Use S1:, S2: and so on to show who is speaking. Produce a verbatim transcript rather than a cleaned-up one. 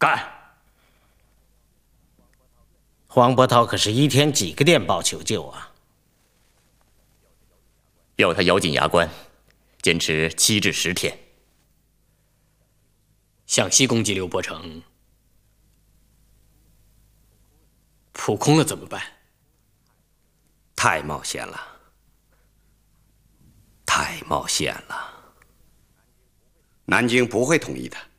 S1: 干！
S2: 黄伯韬可是一天几个电报求救啊？
S3: 要他咬紧牙关，坚持七至十天。
S1: 向西攻击刘伯承，扑空了怎么办？
S4: 太冒险了，太冒险了。
S5: 南京不会同意的。